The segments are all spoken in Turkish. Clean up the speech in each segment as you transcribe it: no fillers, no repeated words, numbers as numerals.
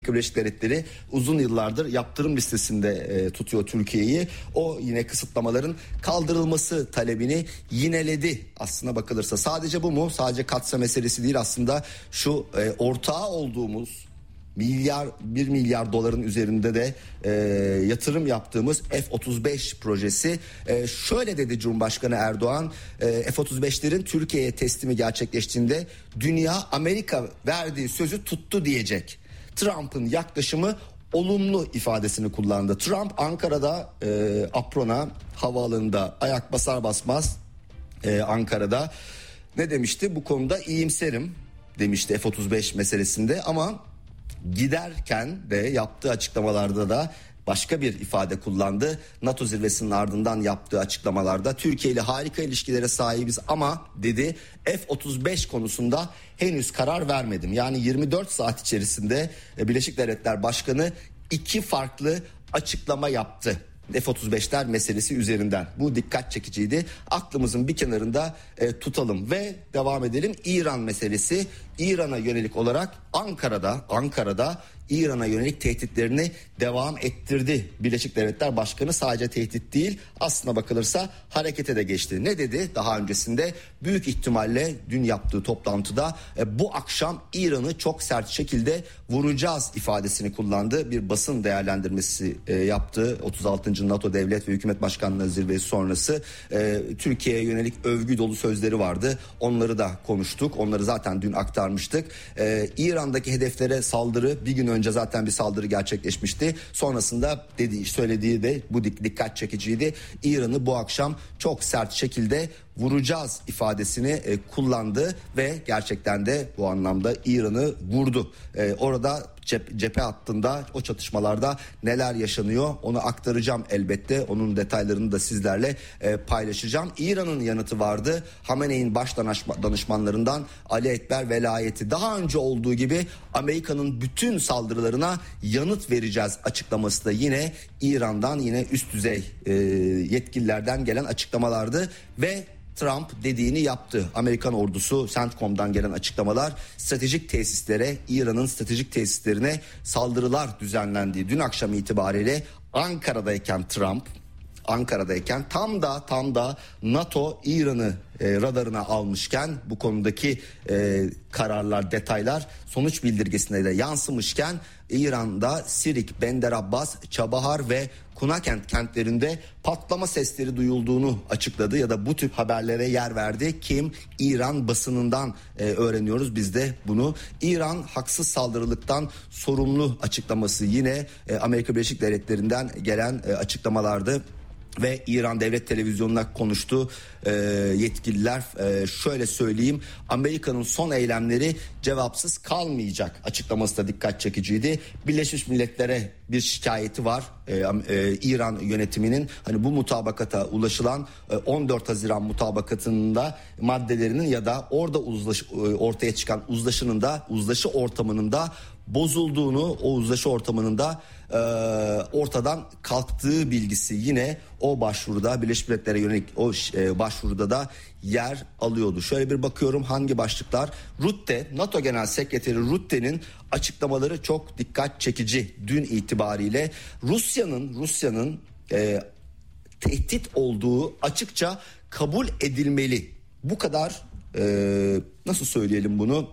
Birleşik Devletleri uzun yıllardır yaptırım listesinde tutuyor Türkiye'yi. O yine kısıtlamaların kaldırılması talebini yineledi aslına bakılırsa. Sadece bu mu? Sadece katsa meselesi değil aslında, şu ortağı olduğumuz 1 milyar doların üzerinde de yatırım yaptığımız F-35 projesi. Şöyle dedi Cumhurbaşkanı Erdoğan, F-35'lerin Türkiye'ye teslimi gerçekleştiğinde dünya Amerika verdiği sözü tuttu diyecek. Trump'ın yaklaşımı olumlu ifadesini kullandı. Trump Ankara'da Aprona havaalanında ayak basar basmaz Ankara'da ne demişti? Bu konuda iyimserim demişti F-35 meselesinde, ama giderken de yaptığı açıklamalarda da başka bir ifade kullandı. NATO zirvesinin ardından yaptığı açıklamalarda Türkiye ile harika ilişkilere sahibiz ama dedi, F-35 konusunda henüz karar vermedim. Yani 24 saat içerisinde Birleşik Devletler Başkanı 2 farklı açıklama yaptı F-35'ler meselesi üzerinden. Bu dikkat çekiciydi. Aklımızın bir kenarında tutalım ve devam edelim. İran meselesi. İran'a yönelik olarak Ankara'da İran'a yönelik tehditlerini devam ettirdi Birleşik Devletler Başkanı. Sadece tehdit değil, aslına bakılırsa harekete de geçti. Ne dedi? Daha öncesinde büyük ihtimalle dün yaptığı toplantıda bu akşam İran'ı çok sert şekilde vuracağız ifadesini kullandı. Bir basın değerlendirmesi yaptı. 36. NATO Devlet ve Hükümet Başkanlığı Zirvesi sonrası Türkiye'ye yönelik övgü dolu sözleri vardı. Onları da konuştuk. Onları zaten dün aktarmıştık. İran'daki hedeflere saldırı, bir gün önce zaten bir saldırı gerçekleşmişti. Sonrasında söylediği de bu dikkat çekiciydi. İran'ı bu akşam çok sert şekilde vuracağız ifadesini kullandı ve gerçekten de bu anlamda İran'ı vurdu. Orada cephe hattında, o çatışmalarda neler yaşanıyor onu aktaracağım elbette. Onun detaylarını da sizlerle paylaşacağım. İran'ın yanıtı vardı. Hamene'in baş danışmanlarından Ali Ekber Velayeti, daha önce olduğu gibi Amerika'nın bütün saldırılarına yanıt vereceğiz açıklaması da yine İran'dan, yine üst düzey yetkililerden gelen açıklamalardı ve Trump dediğini yaptı. Amerikan ordusu, CENTCOM'dan gelen açıklamalar, stratejik tesislere, İran'ın stratejik tesislerine saldırılar düzenlendiği dün akşam itibariyle Ankara'dayken tam da NATO İran'ı radarına almışken, bu konudaki kararlar, detaylar sonuç bildirgesine de yansımışken İran'da Sirik, Bender Abbas, Çabahar ve Kunakent kentlerinde patlama sesleri duyulduğunu açıkladı ya da bu tip haberlere yer verdi. Kim? İran basınından öğreniyoruz biz de bunu. İran haksız saldırılıktan sorumlu açıklaması yine Amerika Birleşik Devletleri'nden gelen açıklamalardı. Ve İran Devlet Televizyonu'na konuştu yetkililer. Şöyle söyleyeyim, Amerika'nın son eylemleri cevapsız kalmayacak açıklaması da dikkat çekiciydi. Birleşmiş Milletler'e bir şikayeti var İran yönetiminin. Hani bu mutabakata ulaşılan 14 Haziran mutabakatında maddelerinin ya da orada ortaya çıkan uzlaşı ortamının da bozulduğunu, o uzlaşı ortamının da ortadan kalktığı bilgisi yine o başvuruda, Birleşmiş Milletler'e yönelik o başvuruda da yer alıyordu. Şöyle bir bakıyorum hangi başlıklar. Rutte, NATO Genel Sekreteri Rutte'nin açıklamaları çok dikkat çekici dün itibariyle. Rusya'nın tehdit olduğu açıkça kabul edilmeli. Bu kadar nasıl söyleyelim bunu?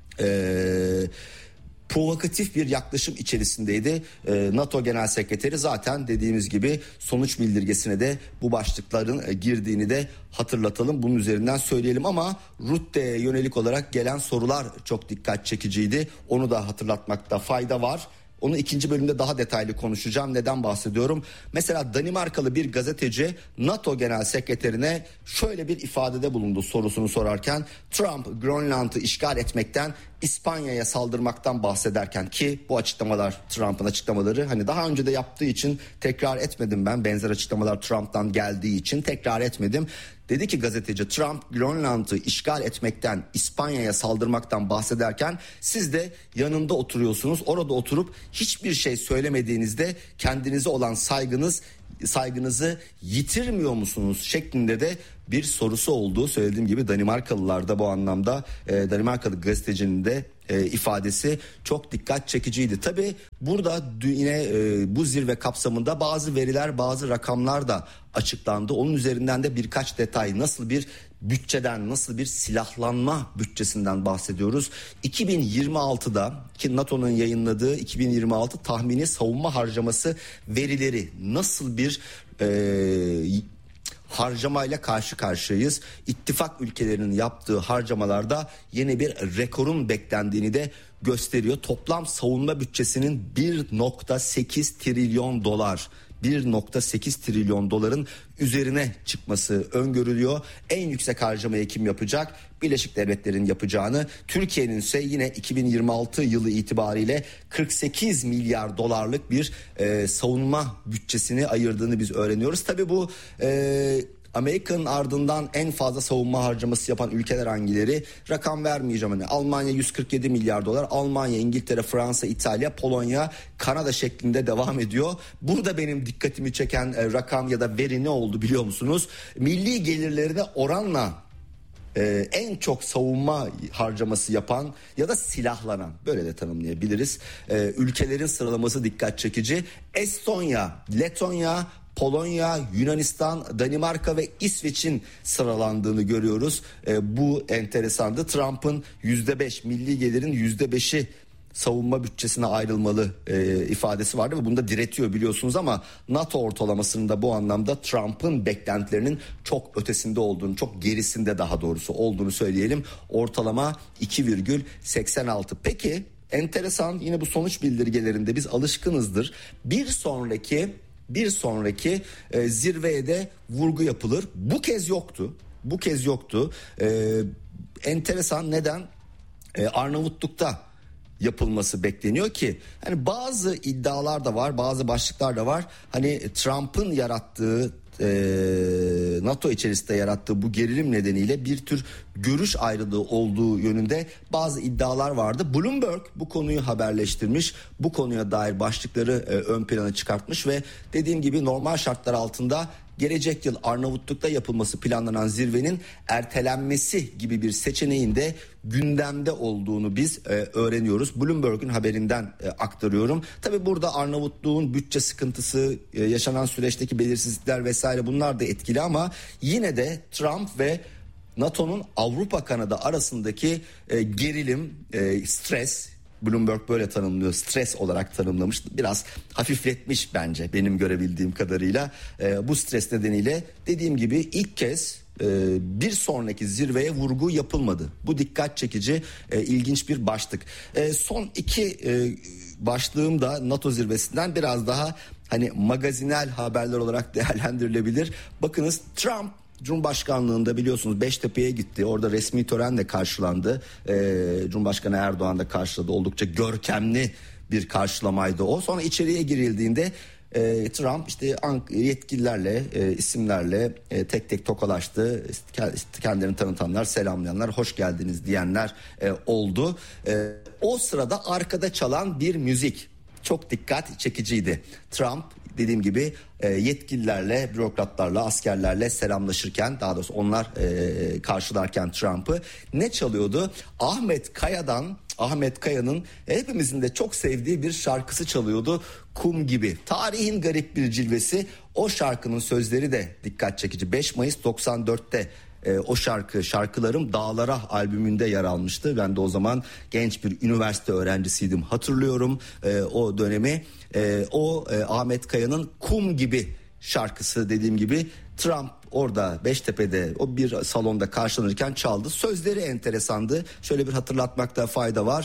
Provokatif bir yaklaşım içerisindeydi NATO Genel Sekreteri. Zaten dediğimiz gibi sonuç bildirgesine de bu başlıkların girdiğini de hatırlatalım. Bunun üzerinden söyleyelim ama Rutte'ye yönelik olarak gelen sorular çok dikkat çekiciydi. Onu da hatırlatmakta fayda var. Onu ikinci bölümde daha detaylı konuşacağım. Neden bahsediyorum? Mesela Danimarkalı bir gazeteci NATO Genel Sekreterine şöyle bir ifadede bulundu sorusunu sorarken. Trump Grönland'ı işgal etmekten, İspanya'ya saldırmaktan bahsederken, ki bu açıklamalar Trump'ın açıklamaları, hani daha önce de yaptığı için tekrar etmedim ben, benzer açıklamalar Trump'tan geldiği için tekrar etmedim. Dedi ki gazeteci, Trump Grönland'ı işgal etmekten, İspanya'ya saldırmaktan bahsederken siz de yanında oturuyorsunuz. Orada oturup hiçbir şey söylemediğinizde kendinize olan saygınızı yitirmiyor musunuz şeklinde de bir sorusu olduğu, söylediğim gibi Danimarkalılar da bu anlamda Danimarkalı gazetecinin de ifadesi çok dikkat çekiciydi. Tabii burada yine bu zirve kapsamında bazı veriler, bazı rakamlar da açıklandı. Onun üzerinden de birkaç detay, nasıl bir bütçeden, nasıl bir silahlanma bütçesinden bahsediyoruz. 2026'da ki NATO'nun yayınladığı 2026 tahmini savunma harcaması verileri nasıl bir harcamayla karşı karşıyayız. İttifak ülkelerinin yaptığı harcamalarda yeni bir rekorun beklendiğini de gösteriyor. Toplam savunma bütçesinin 1.8 trilyon dolar. 1.8 trilyon doların üzerine çıkması öngörülüyor. En yüksek harcamayı kim yapacak? Birleşik Devletler'in yapacağını, Türkiye'nin ise yine 2026 yılı itibariyle 48 milyar dolarlık bir savunma bütçesini ayırdığını biz öğreniyoruz. Tabii bu Amerika'nın ardından en fazla savunma harcaması yapan ülkeler hangileri? Rakam vermeyeceğim. Hani Almanya 147 milyar dolar, Almanya, İngiltere, Fransa, İtalya, Polonya, Kanada şeklinde devam ediyor. Burada benim dikkatimi çeken rakam ya da veri ne oldu biliyor musunuz? Milli gelirlerine oranla en çok savunma harcaması yapan ya da silahlanan, böyle de tanımlayabiliriz, ülkelerin sıralaması dikkat çekici. Estonya, Letonya, Polonya, Yunanistan, Danimarka ve İsveç'in sıralandığını görüyoruz. Bu enteresandı. Trump'ın %5, milli gelirin %5'i savunma bütçesine ayrılmalı ifadesi vardı ve bunda diretiyor biliyorsunuz, ama NATO ortalamasının da bu anlamda Trump'ın beklentilerinin çok ötesinde olduğunu, çok gerisinde daha doğrusu olduğunu söyleyelim. Ortalama 2,86. Peki enteresan, yine bu sonuç bildirgelerinde biz alışkınızdır. Bir sonraki zirveye de vurgu yapılır. Bu kez yoktu. Enteresan, neden? Arnavutluk'ta yapılması bekleniyor ki hani bazı iddialar da var, bazı başlıklar da var. Hani Trump'ın yarattığı, NATO içerisinde yarattığı bu gerilim nedeniyle bir tür görüş ayrılığı olduğu yönünde bazı iddialar vardı. Bloomberg bu konuyu haberleştirmiş, bu konuya dair başlıkları ön plana çıkartmış ve dediğim gibi normal şartlar altında gelecek yıl Arnavutluk'ta yapılması planlanan zirvenin ertelenmesi gibi bir seçeneğin de gündemde olduğunu biz öğreniyoruz. Bloomberg'un haberinden aktarıyorum. Tabii burada Arnavutluğun bütçe sıkıntısı, yaşanan süreçteki belirsizlikler vesaire, bunlar da etkili, ama yine de Trump ve NATO'nun Avrupa kanadı arasındaki gerilim, stres, Bloomberg böyle tanımlıyor, stres olarak tanımlamış, biraz hafifletmiş bence benim görebildiğim kadarıyla. Bu stres nedeniyle dediğim gibi ilk kez bir sonraki zirveye vurgu yapılmadı. Bu dikkat çekici, ilginç bir başlık. Son iki başlığım da NATO zirvesinden biraz daha hani magazinel haberler olarak değerlendirilebilir. Bakınız, Trump Cumhurbaşkanlığında biliyorsunuz Beştepe'ye gitti. Orada resmi törenle karşılandı. Cumhurbaşkanı Erdoğan da karşıladı. Oldukça görkemli bir karşılamaydı o. Sonra içeriye girildiğinde Trump işte yetkililerle, isimlerle tek tek tokalaştı. Kendilerini tanıtanlar, selamlayanlar, hoş geldiniz diyenler oldu. O sırada arkada çalan bir müzik çok dikkat çekiciydi. Trump, dediğim gibi, yetkililerle, bürokratlarla, askerlerle selamlaşırken, daha doğrusu onlar karşılarken Trump'ı, ne çalıyordu? Ahmet Kaya'nın hepimizin de çok sevdiği bir şarkısı çalıyordu. Kum Gibi. Tarihin garip bir cilvesi. O şarkının sözleri de dikkat çekici. 5 Mayıs 94'te o Şarkılarım Dağlara albümünde yer almıştı. Ben de o zaman genç bir üniversite öğrencisiydim. Hatırlıyorum o dönemi. Ahmet Kaya'nın Kum Gibi şarkısı, dediğim gibi, Trump orada Beştepe'de o bir salonda karşılanırken çaldı. Sözleri enteresandı. Şöyle bir hatırlatmakta fayda var.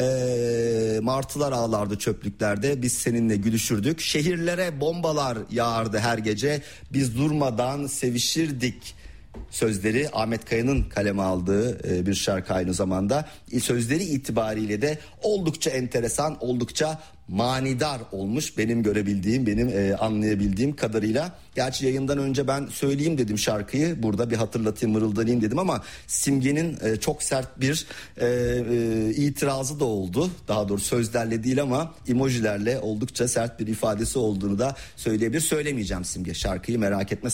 Martılar ağlardı çöplüklerde, biz seninle gülüşürdük. Şehirlere bombalar yağardı her gece, biz durmadan sevişirdik. Sözleri Ahmet Kaya'nın kaleme aldığı bir şarkı aynı zamanda. Sözleri itibariyle de oldukça enteresan, oldukça manidar olmuş benim görebildiğim, benim anlayabildiğim kadarıyla. Gerçi yayından önce ben söyleyeyim dedim şarkıyı, burada bir hatırlatayım, mırıldanayım dedim ama Simge'nin çok sert bir itirazı da oldu. Daha doğrusu sözlerle değil ama emojilerle oldukça sert bir ifadesi olduğunu da söyleyebilir. Söylemeyeceğim Simge şarkıyı, merak etme,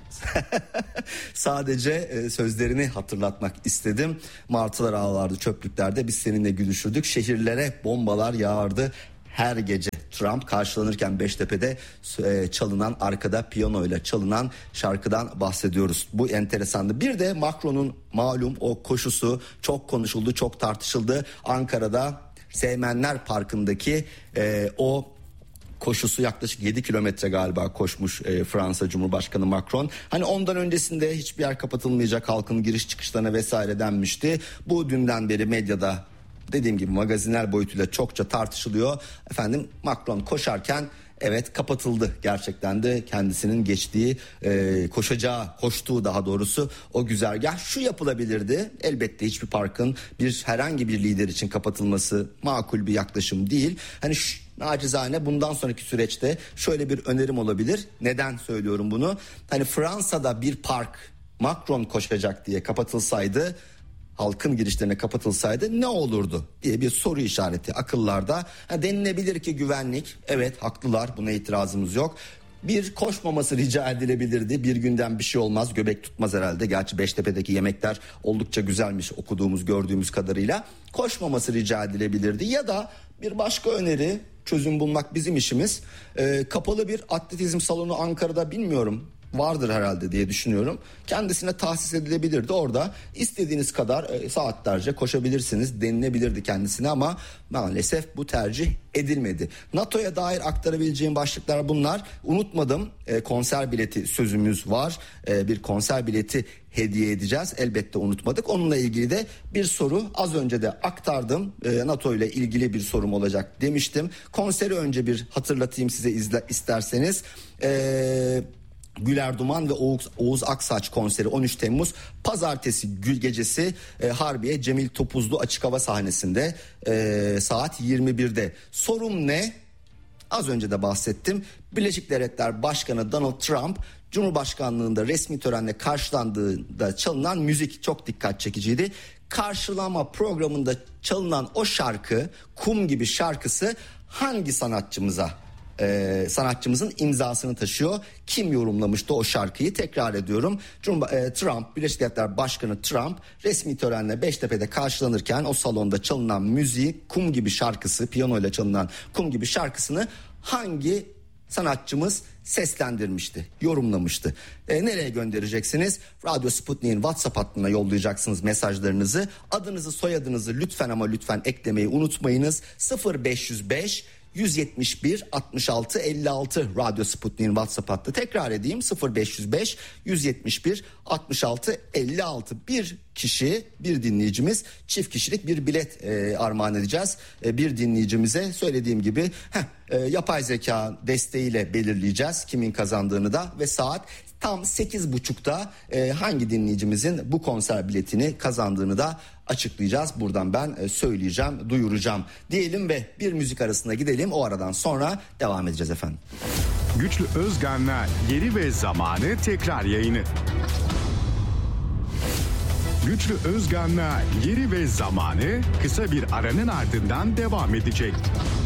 sadece sözlerini hatırlatmak istedim. Martılar ağlardı çöplüklerde, biz seninle gülüşürdük, şehirlere bombalar yağardı her gece. Trump karşılanırken Beştepe'de çalınan, arkada piyanoyla çalınan şarkıdan bahsediyoruz. Bu enteresandı. Bir de Macron'un malum o koşusu çok konuşuldu, çok tartışıldı. Ankara'da Seymenler Parkı'ndaki o koşusu, yaklaşık 7 kilometre galiba koşmuş Fransa Cumhurbaşkanı Macron. Hani ondan öncesinde hiçbir yer kapatılmayacak, halkın giriş çıkışlarına vesaire denmişti. Bu dünden beri medyada, dediğim gibi magazinel boyutuyla çokça tartışılıyor. Efendim Macron koşarken evet kapatıldı gerçekten de, kendisinin geçtiği koştuğu daha doğrusu o güzergah. Şu yapılabilirdi, elbette hiçbir parkın herhangi bir lider için kapatılması makul bir yaklaşım değil. Hani nacizane bundan sonraki süreçte şöyle bir önerim olabilir. Neden söylüyorum bunu? Hani Fransa'da bir park Macron koşacak diye kapatılsaydı, halkın girişlerine kapatılsaydı ne olurdu diye bir soru işareti akıllarda. Denilebilir ki güvenlik, evet haklılar, buna itirazımız yok. Bir koşmaması rica edilebilirdi. Bir günden bir şey olmaz, göbek tutmaz herhalde. Gerçi Beştepe'deki yemekler oldukça güzelmiş okuduğumuz, gördüğümüz kadarıyla. Koşmaması rica edilebilirdi ya da bir başka öneri, çözüm bulmak bizim işimiz. Kapalı bir atletizm salonu Ankara'da, bilmiyorum, vardır herhalde diye düşünüyorum. Kendisine tahsis edilebilirdi. Orada istediğiniz kadar saatlerce koşabilirsiniz denilebilirdi kendisine ama maalesef bu tercih edilmedi. NATO'ya dair aktarabileceğim başlıklar bunlar. Unutmadım, konser bileti sözümüz var. Bir konser bileti hediye edeceğiz. Elbette unutmadık. Onunla ilgili de bir soru az önce de aktardım. NATO ile ilgili bir sorum olacak demiştim. Konseri önce bir hatırlatayım size isterseniz. Güler Duman ve Oğuz Aksaç konseri 13 Temmuz Pazartesi gecesi Harbiye Cemil Topuzlu açık hava sahnesinde saat 21'de. Sorum ne? Az önce de bahsettim. Birleşik Devletler Başkanı Donald Trump Cumhurbaşkanlığında resmi törenle karşılandığında çalınan müzik çok dikkat çekiciydi. Karşılama programında çalınan o şarkı, Kum Gibi şarkısı hangi sanatçımızın imzasını taşıyor? Kim yorumlamıştı o şarkıyı? Tekrar ediyorum. Trump, Birleşik Devletler Başkanı Trump resmi törenle Beştepe'de karşılanırken o salonda çalınan müziği, Kum Gibi şarkısı, piyanoyla çalınan Kum Gibi şarkısını hangi sanatçımız seslendirmişti, yorumlamıştı? Nereye göndereceksiniz? Radyo Sputnik'in WhatsApp hattına yollayacaksınız mesajlarınızı. Adınızı, soyadınızı lütfen ama lütfen eklemeyi unutmayınız. 0505 171 66 56 Radyo Sputnik'in WhatsApp hattı. Tekrar edeyim, 0505 171 66 56. Bir kişi, bir dinleyicimiz çift kişilik bir bilet armağan edeceğiz. Bir dinleyicimize söylediğim gibi yapay zeka desteğiyle belirleyeceğiz kimin kazandığını da ve saat tam 8.30'da hangi dinleyicimizin bu konser biletini kazandığını da açıklayacağız. Buradan ben söyleyeceğim, duyuracağım diyelim ve bir müzik arasına gidelim. O aradan sonra devam edeceğiz efendim. Güçlü Özgen'le Yeri ve Zamanı tekrar yayını. Güçlü Özgen'le Yeri ve Zamanı kısa bir aranın ardından devam edecek.